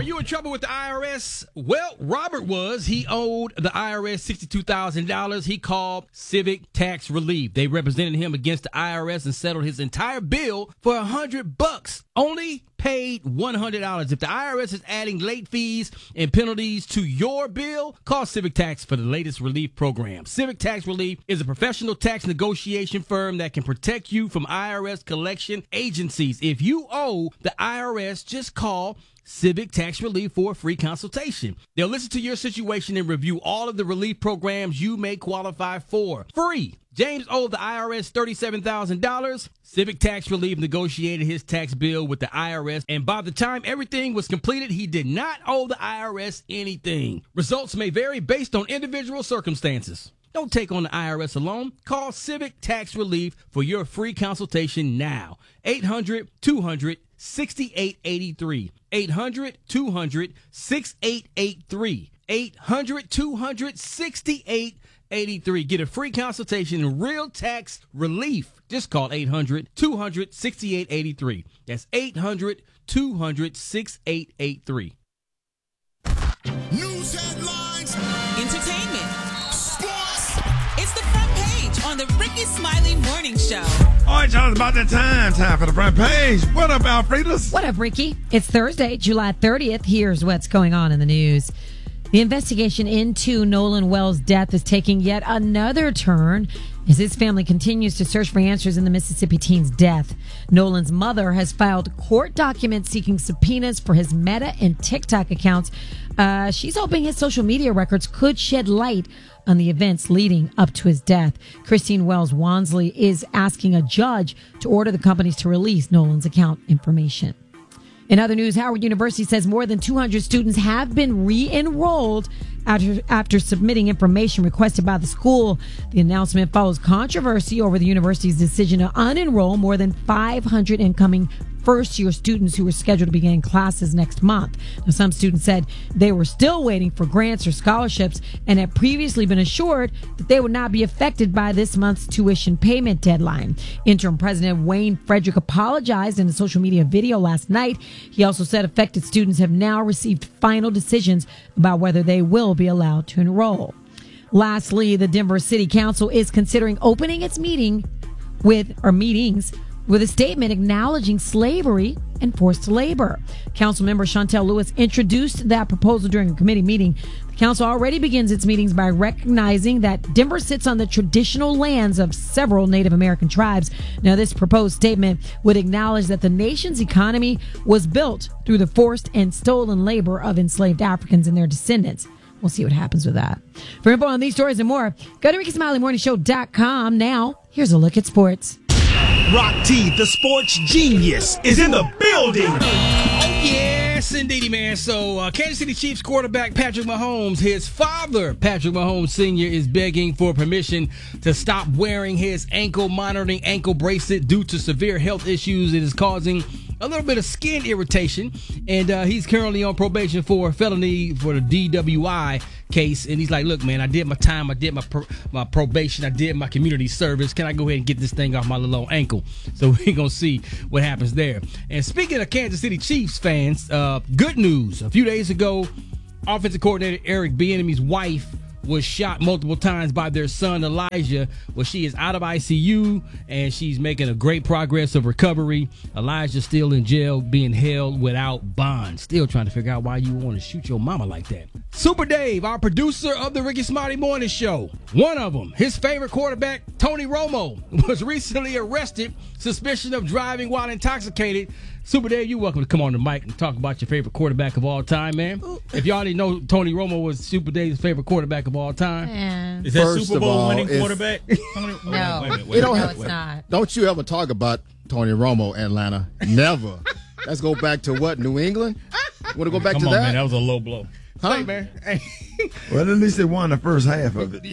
you in trouble with the IRS? Well, Robert was. He owed the IRS $62,000. He called Civic Tax Relief. They represented him against the IRS and settled his entire bill for $100. Only paid $100. If the IRS is adding late fees and penalties to your bill, call Civic Tax for the latest relief program. Civic Tax Relief is a professional tax negotiation firm that can protect you from IRS collection agencies. If you owe the IRS, just call Civic Tax Relief for a free consultation. They'll listen to your situation and review all of the relief programs you may qualify for. Free. James owed the IRS $37,000. Civic Tax Relief negotiated his tax bill with the IRS, and by the time everything was completed, he did not owe the IRS anything. Results may vary based on individual circumstances. Don't take on the IRS alone. Call Civic Tax Relief for your free consultation now. 800-200-6883. 800-200-6883. 800-200-6883. Get a free consultation and real tax relief. Just call 800-200-6883. That's 800-200-6883. News headlines. Entertainment. Sports. It's the front page on the Ricky Smiley Morning Show. All right, y'all, it's about that time for the front page. What up, Alfredas? What up, Ricky? It's Thursday, July 30th. Here's what's going on in the news. The investigation into Nolan Wells' death is taking yet another turn as his family continues to search for answers in the Mississippi teen's death. Nolan's mother has filed court documents seeking subpoenas for his Meta and TikTok accounts. She's hoping his social media records could shed light on the events leading up to his death. Christine Wells Wansley is asking a judge to order the companies to release Nolan's account information. In other news, Howard University says more than 200 students have been re-enrolled after submitting information requested by the school. The announcement follows controversy over the university's decision to unenroll more than 500 incoming first-year students who were scheduled to begin classes next month. Now, some students said they were still waiting for grants or scholarships and had previously been assured that they would not be affected by this month's tuition payment deadline. Interim President Wayne Frederick apologized in a social media video last night. He also said affected students have now received final decisions about whether they will be allowed to enroll. Lastly, the Denver City Council is considering opening its meetings with a statement acknowledging slavery and forced labor. Council member Chantel Lewis introduced that proposal during a committee meeting. The council already begins its meetings by recognizing that Denver sits on the traditional lands of several Native American tribes. Now, this proposed statement would acknowledge that the nation's economy was built through the forced and stolen labor of enslaved Africans and their descendants. We'll see what happens with that. For info on these stories and more, go to RickySmileyMorningShow.com. Now, here's a look at sports. Rock T, the sports genius, is in the building. Oh, yes, indeedy, man. So, Kansas City Chiefs quarterback Patrick Mahomes, his father, Patrick Mahomes Sr., is begging for permission to stop wearing his monitoring ankle bracelet due to severe health issues it is causing a little bit of skin irritation, and he's currently on probation for a felony for the DWI case. And he's like, look, man, I did my time, I did my probation, I did my community service. Can I go ahead and get this thing off my little old ankle? So we're going to see what happens there. And speaking of Kansas City Chiefs fans, good news. A few days ago, offensive coordinator Eric Bieniemy's wife was shot multiple times by their son Elijah. Well, she is out of ICU and she's making a great progress of recovery. Elijah's still in jail being held without bond. Still trying to figure out why you want to shoot your mama like that. Super Dave, our producer of the Ricky Smiley Morning Show, one of them, his favorite quarterback, Tony Romo, was recently arrested, suspicion of driving while intoxicated. Super Dave, you're welcome to come on the mic and talk about your favorite quarterback of all time, man. If y'all didn't know, Tony Romo was Super Dave's favorite quarterback of all time. Yeah. Is that First Super of Bowl all, winning if- quarterback? No, it's not. Don't you ever talk about Tony Romo, Atlanta. Never. Let's go back to what, New England? Want to go back Come to on, that? man. That was a low blow. Huh? Hey, man. Hey. Well, at least they won the first half of it.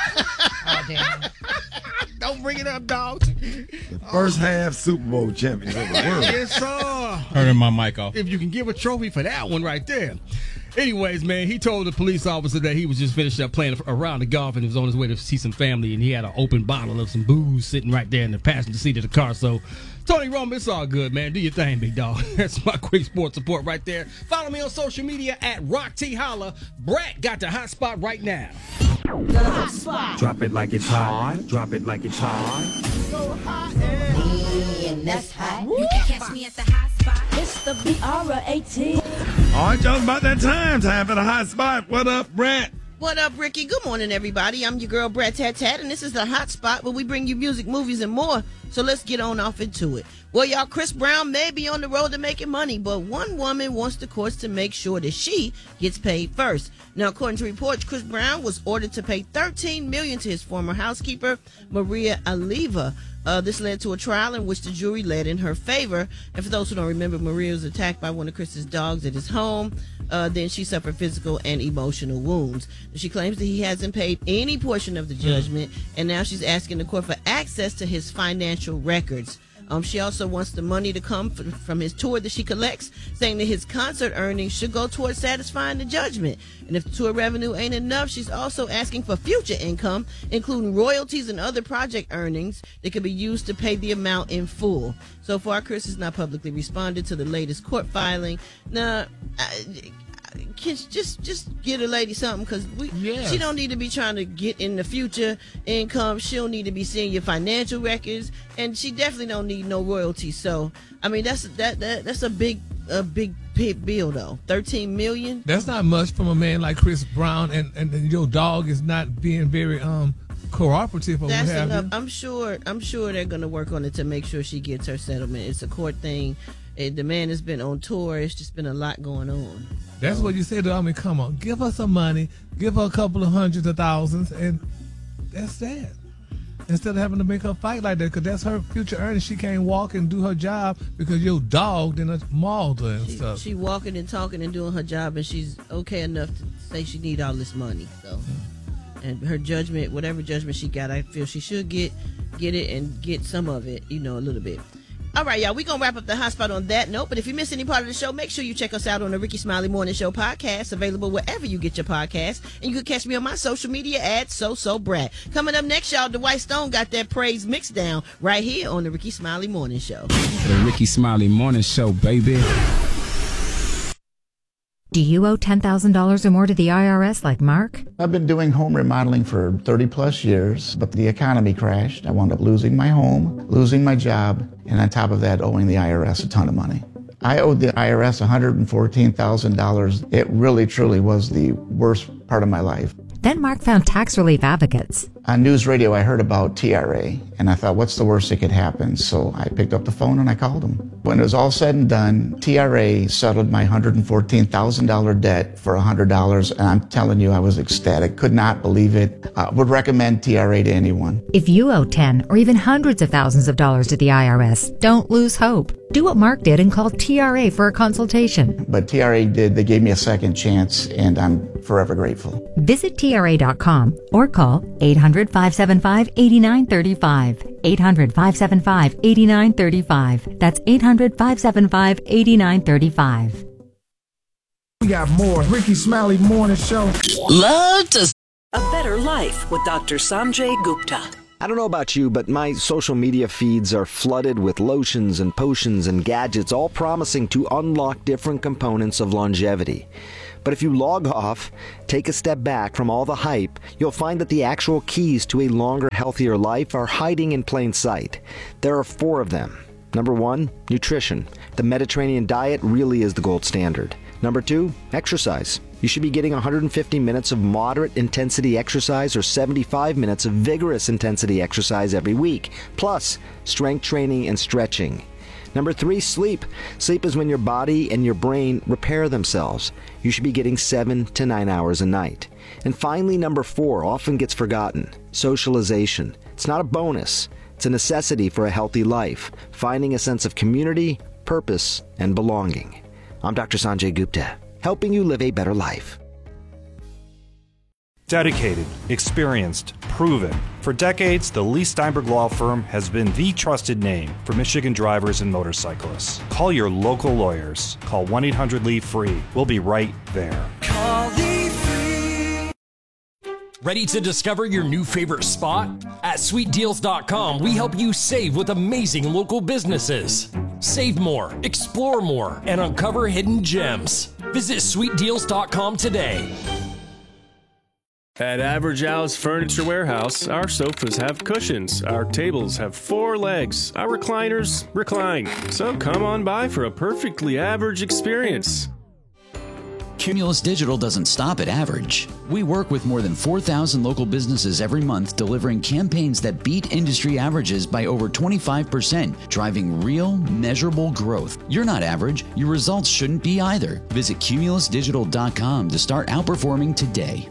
Oh, damn. Don't bring it up, dog. The first half Super Bowl champions of the world. Yes, sir. Turning my mic off. If you can give a trophy for that one right there. Anyways, man, he told the police officer that he was just finished up playing a round of golf and he was on his way to see some family, and he had an open bottle of some booze sitting right there in the passenger seat of the car. So, Tony Romo, it's all good, man. Do your thing, big dog. That's my quick sports report right there. Follow me on social media at Rock T Holla. Brat got the hot spot right now. The hot spot. Drop it like it's hot. Drop it like it's hot. So hot and that's hot. You can catch me at the hot spot. It's the BR18. All right, y'all, it's about that time. Time for the hot spot. What up, Brett? What up, Ricky? Good morning, everybody. I'm your girl, Brat Tat Tat, and this is the hot spot where we bring you music, movies, and more. So let's get on off into it. Well, y'all, Chris Brown may be on the road to making money, but one woman wants the courts to make sure that she gets paid first. Now, according to reports, Chris Brown was ordered to pay $13 million to his former housekeeper, Maria Oliva. This led to a trial in which the jury led in her favor. And for those who don't remember, Maria was attacked by one of Chris's dogs at his home. Then she suffered physical and emotional wounds. She claims that he hasn't paid any portion of the judgment, and now she's asking the court for access to his financial records. She also wants the money to come from his tour that she collects, saying that his concert earnings should go towards satisfying the judgment. And if the tour revenue ain't enough, she's also asking for future income, including royalties and other project earnings that could be used to pay the amount in full. So far, Chris has not publicly responded to the latest court filing. Now, just get a lady something, because she don't need to be trying to get in the future income. She'll need to be seeing your financial records, and she definitely don't need no royalties. So I mean, that's a big bill though. $13 million. That's not much from a man like Chris Brown, and your dog is not being very cooperative. Or That's what have enough. you. I'm sure they're gonna work on it to make sure she gets her settlement. It's a court thing. The man has been on tour. It's just been a lot going on. That's what you said to her. I mean, come on, give her some money, give her a couple of hundreds of thousands, and that's that. Instead of having to make her fight like that, because that's her future earnings. She can't walk and do her job because your dog didn't mauled her and stuff. She walking and talking and doing her job, and she's okay enough to say she need all this money. So, and her judgment, whatever judgment she got, I feel she should get it and get some of it, a little bit. All right, y'all, we're going to wrap up the hot spot on that note. But if you miss any part of the show, make sure you check us out on the Ricky Smiley Morning Show podcast, available wherever you get your podcasts. And you can catch me on my social media at SoSoBrat. Coming up next, y'all, Dwight Stone got that praise mix down right here on the Ricky Smiley Morning Show. The Ricky Smiley Morning Show, baby. Do you owe $10,000 or more to the IRS like Mark? I've been doing home remodeling for 30 plus years, but the economy crashed. I wound up losing my home, losing my job, and on top of that, owing the IRS a ton of money. I owed the IRS $114,000. It really, truly was the worst part of my life. Then Mark found tax relief advocates. On news radio, I heard about TRA, and I thought, what's the worst that could happen? So I picked up the phone and I called them. When it was all said and done, TRA settled my $114,000 debt for $100, and I'm telling you, I was ecstatic. Could not believe it. Would recommend TRA to anyone. If you owe 10 or even hundreds of thousands of dollars to the IRS, don't lose hope. Do what Mark did and call TRA for a consultation. But TRA did. They gave me a second chance, and I'm forever grateful. Visit TRA.com or call 800-575-8935. 800-575-8935. That's 800-575-8935. We got more Ricky Smiley Morning Show. Love to... A Better Life with Dr. Sanjay Gupta. I don't know about you, but my social media feeds are flooded with lotions and potions and gadgets, all promising to unlock different components of longevity. But if you log off, take a step back from all the hype, you'll find that the actual keys to a longer, healthier life are hiding in plain sight. There are 4 of them. Number 1, nutrition. The Mediterranean diet really is the gold standard. Number 2, exercise. You should be getting 150 minutes of moderate intensity exercise or 75 minutes of vigorous intensity exercise every week, plus strength training and stretching. Number 3, sleep. Sleep is when your body and your brain repair themselves. You should be getting 7 to 9 hours a night. And finally, number 4 often gets forgotten. Socialization. It's not a bonus. It's a necessity for a healthy life. Finding a sense of community, purpose, and belonging. I'm Dr. Sanjay Gupta, helping you live a better life. Dedicated, experienced, proven. For decades, the Lee Steinberg Law Firm has been the trusted name for Michigan drivers and motorcyclists. Call your local lawyers. Call 1-800-LEE-FREE. We'll be right there. Ready to discover your new favorite spot? At sweetdeals.com, we help you save with amazing local businesses. Save more, explore more, and uncover hidden gems. Visit sweetdeals.com today. At Average Al's Furniture Warehouse, our sofas have cushions, our tables have 4 legs, our recliners recline. So come on by for a perfectly average experience. Cumulus Digital doesn't stop at average. We work with more than 4,000 local businesses every month, delivering campaigns that beat industry averages by over 25%, driving real, measurable growth. You're not average. Your results shouldn't be either. Visit cumulusdigital.com to start outperforming today.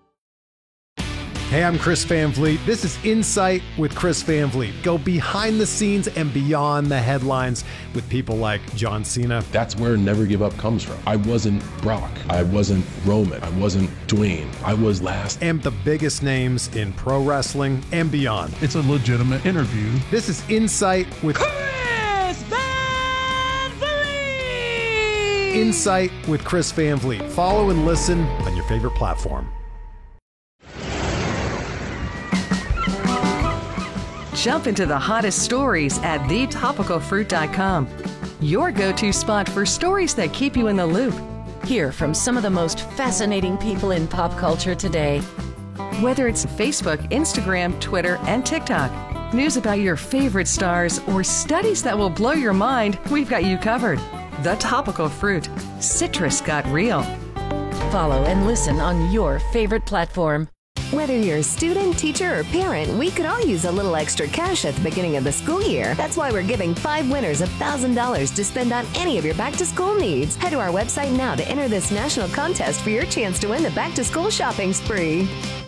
Hey, I'm Chris Van Vliet. This is Insight with Chris Van Vliet. Go behind the scenes and beyond the headlines with people like John Cena. That's where Never Give Up comes from. I wasn't Brock. I wasn't Roman. I wasn't Dwayne. I was last. And the biggest names in pro wrestling and beyond. It's a legitimate interview. This is Insight with Chris Van Vliet. Insight with Chris Van Vliet. Follow and listen on your favorite platform. Jump into the hottest stories at thetopicalfruit.com. Your go-to spot for stories that keep you in the loop. Hear from some of the most fascinating people in pop culture today. Whether it's Facebook, Instagram, Twitter, and TikTok, news about your favorite stars, or studies that will blow your mind, we've got you covered. The Topical Fruit. Citrus got real. Follow and listen on your favorite platform. Whether you're a student, teacher, or parent, we could all use a little extra cash at the beginning of the school year. That's why we're giving 5 winners $1,000 to spend on any of your back-to-school needs. Head to our website now to enter this national contest for your chance to win the back-to-school shopping spree.